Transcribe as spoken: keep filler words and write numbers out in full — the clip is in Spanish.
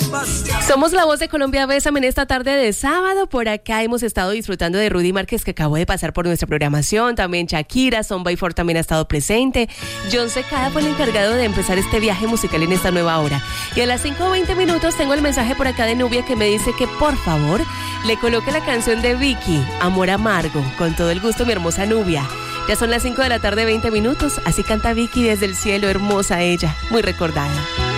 Somos la voz de Colombia. Bésame en esta tarde de sábado. Por acá hemos estado disfrutando de Rudy Márquez, que acabó de pasar por nuestra programación. También Shakira, Son by Four también ha estado presente. John Secada fue el encargado de empezar este viaje musical en esta nueva hora. Y a las cinco veinte minutos tengo el mensaje por acá de Nubia, que me dice que por favor le coloque la canción de Vicky, Amor Amargo. Con todo el gusto, mi hermosa Nubia. Ya son las cinco de la tarde, veinte minutos. Así canta Vicky desde el cielo, hermosa ella, muy recordada.